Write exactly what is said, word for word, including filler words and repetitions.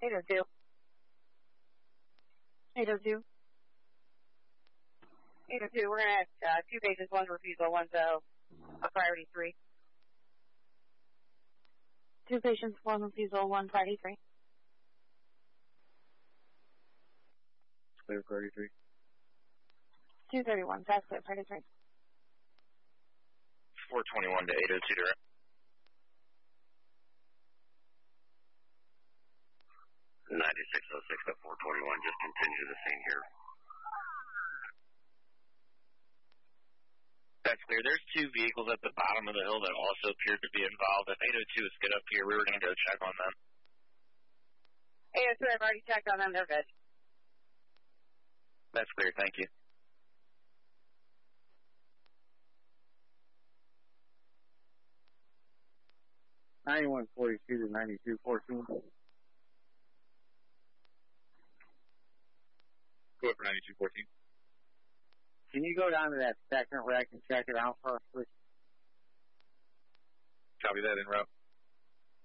eight oh two. eight oh two. eight oh two, we're going to have uh, two patients, one's refusal, one's uh, a priority three. Two patients, one refusal, one priority three. Clear priority three. two thirty-one, fast clear, priority three. four twenty-one to eight oh two direct. ninety-six oh six to four twenty-one, just continue the scene here. That's clear. There's two vehicles at the bottom of the hill that also appear to be involved. If eight oh two is good up here, we were going to go check on them. eight oh two, I've already checked on them. They're good. That's clear. Thank you. ninety-one forty-two to ninety-two fourteen. Go for ninety-two fourteen. Can you go down to that second wreck and check it out for us, please? Copy that, en route.